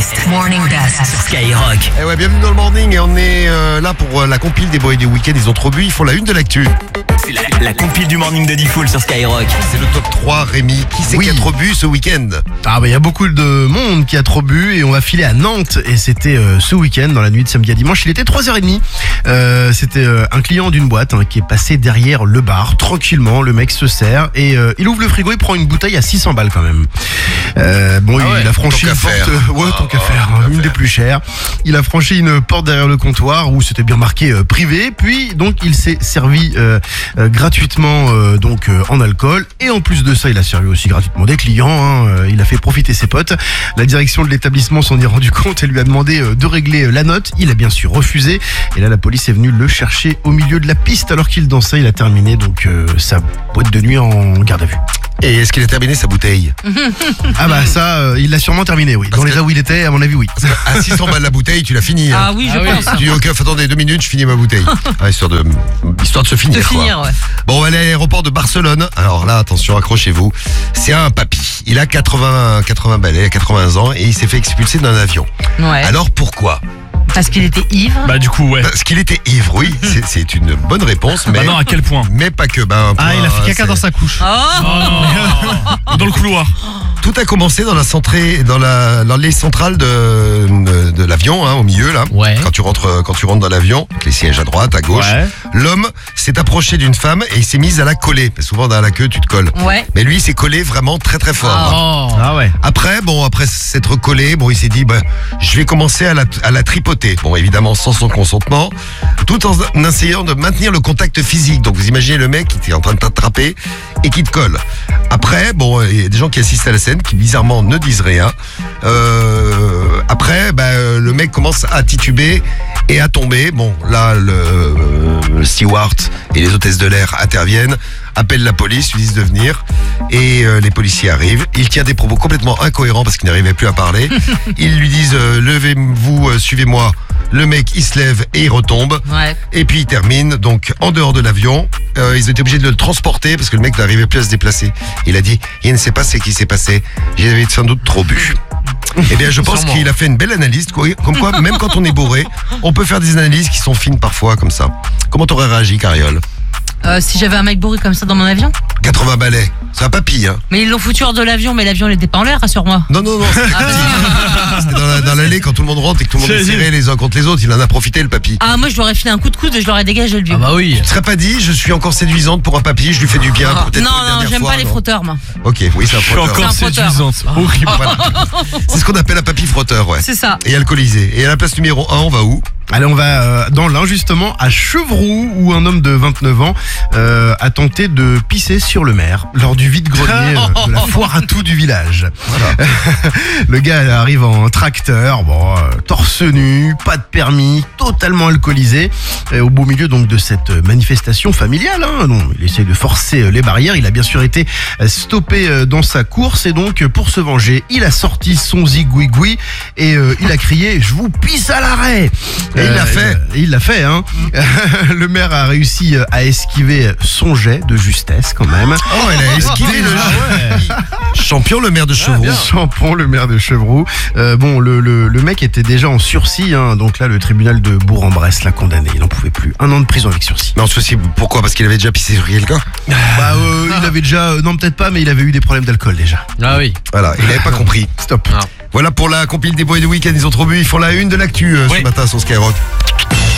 Morning Best sur Skyrock. Eh ouais, bienvenue dans le morning et on est là pour la compile des boys du week-end. Ils ont trop bu, ils font la une de l'actu. La compile du morning de Diffoul sur Skyrock. C'est le top 3, Rémi. Qui c'est qui a trop bu ce week-end? Ah bah il y a beaucoup de monde qui a trop bu et on va filer à Nantes et c'était ce week-end dans la nuit de samedi à dimanche. Il était 3h30. C'était un client d'une boîte qui est passé derrière le bar tranquillement. Le mec se sert et il ouvre le frigo, il prend une bouteille à 600 balles quand même. Il a franchi une porte. Tant qu'à faire, une des plus chères. Il a franchi une porte derrière le comptoir où c'était bien marqué privé. Puis donc il s'est servi gratuitement en alcool et en plus de ça il a servi aussi gratuitement des clients. Il a fait profiter ses potes. La direction de l'établissement s'en est rendu compte et lui a demandé de régler la note. Il a bien sûr refusé et là la police est venue le chercher au milieu de la piste alors qu'il dansait. Il a terminé sa boîte de nuit en garde à vue. Et est-ce qu'il a terminé sa bouteille? Ah bah ça, il l'a sûrement terminé, oui. Dans l'état où il était, à mon avis, oui. À 600 balles la bouteille, tu l'as fini. Ah oui, je pense. Tu dis, ok, attendez 2 minutes, je finis ma bouteille. Histoire de se finir. Ouais. Bon, on va aller à l'aéroport de Barcelone. Alors là, attention, accrochez-vous. C'est un papy. Il a 80 balais, 80 ans et il s'est fait expulser d'un avion. Ouais. Alors pourquoi? Parce qu'il était ivre. Bah du coup ouais. Parce qu'il était ivre, oui. C'est une bonne réponse, mais... Bah non, à quel point? Mais pas que. Il a fait caca dans sa couche. Dans le couloir. Tout a commencé dans les centrales de l'avion, au milieu là. Ouais. Quand tu rentres dans l'avion, avec les sièges à droite, à gauche. Ouais. L'homme s'est approché d'une femme et il s'est mis à la coller. Parce que souvent dans la queue, tu te colles. Ouais. Mais lui, il s'est collé vraiment très très fort. Ah ouais. Après s'être collé, il s'est dit, je vais commencer à la tripoter. Bon, évidemment, sans son consentement, tout en essayant de maintenir le contact physique. Donc, vous imaginez le mec qui est en train de t'attraper et qui te colle. Après, il y a des gens qui assistent à la scène qui, bizarrement, ne disent rien. Après, le mec commence à tituber et à tomber. Bon, là, le steward et les hôtesses de l'air interviennent, appellent la police, lui disent de venir et les policiers arrivent. Il tient des propos complètement incohérents parce qu'il n'arrivait plus à parler. Ils lui disent levez-vous, suivez-moi. Le mec il se lève et il retombe. Ouais. Et puis il termine donc en dehors de l'avion. Ils étaient obligés de le transporter parce que le mec n'arrivait plus à se déplacer. Il a dit il ne sait pas ce qui s'est passé. J'avais sans doute trop bu. Eh bien je pense qu'il a fait une belle analyse, comme quoi même quand on est bourré, on peut faire des analyses qui sont fines parfois comme ça. Comment t'aurais réagi, Cariole? Si j'avais un mec bourré comme ça dans mon avion. 80 balais, c'est un papy, Mais ils l'ont foutu hors de l'avion, mais l'avion n'était pas en l'air, rassure-moi. Non, c'était dans l'allée quand tout le monde rentre et que tout le monde est serré les uns contre les autres. Il en a profité, le papy. Ah, moi je lui aurais filé un coup de coude et je l'aurais dégagé le vieux. Ah bah oui. Tu te serais pas dit, je suis encore séduisante pour un papy, je lui fais du bien, peut-être Non, pour une dernière j'aime fois, pas les non. frotteurs, moi. Ok, oui, c'est un Je suis frotteur. encore C'est un frotteur. séduisante. Horrible. Voilà. C'est ce qu'on appelle un papy frotteur, ouais. C'est ça. Et alcoolisé. Et à la place numéro 1, on va où? Allez, on va dans l'Ain justement à Chevroux où un homme de 29 ans a tenté de pisser sur le maire lors du vide-grenier de la foire à tout du village. Voilà. Le gars arrive en tracteur, torse nu, pas de permis, totalement alcoolisé. Et au beau milieu donc de cette manifestation familiale, il essaie de forcer les barrières. Il a bien sûr été stoppé dans sa course et donc pour se venger, il a sorti son zigouigoui et il a crié « Je vous pisse à l'arrêt !» Et il l'a fait. Le maire a réussi à esquiver son jet de justesse quand même. Oh, il a esquivé champion, le maire de Chevroux. Champion, le maire de Chevroux. Le mec était déjà en sursis, donc là le tribunal de Bourg-en-Bresse l'a condamné. Il n'en pouvait plus. 1 an de prison avec sursis. Mais en sursis, pourquoi? Parce qu'il avait déjà pissé sur quelqu'un? Il avait déjà, non peut-être pas, mais il avait eu des problèmes d'alcool déjà. Ah oui. Voilà, il n'avait pas compris. Stop. Voilà pour la compile des boys du week-end, ils ont trop bu, ils font la une de l'actu ce matin sur Skyrock.